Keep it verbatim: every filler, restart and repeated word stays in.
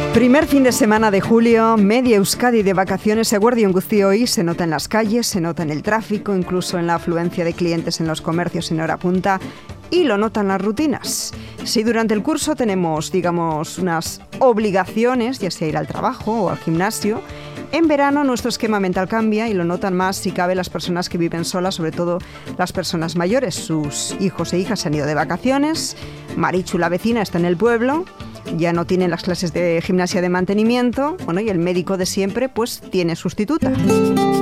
Primer fin de semana de julio, media Euskadi de vacaciones, eguerdion guztioi, se nota en las calles, se nota en el tráfico, incluso en la afluencia de clientes en los comercios en hora punta, y lo notan las rutinas. Si durante el curso tenemos, digamos, unas obligaciones, ya sea ir al trabajo o al gimnasio, en verano nuestro esquema mental cambia y lo notan más, si cabe, las personas que viven solas, sobre todo las personas mayores. Sus hijos e hijas se han ido de vacaciones, Marichu, la vecina, está en el pueblo, ya no tienen las clases de gimnasia de mantenimiento, bueno, y el médico de siempre pues tiene sustituta.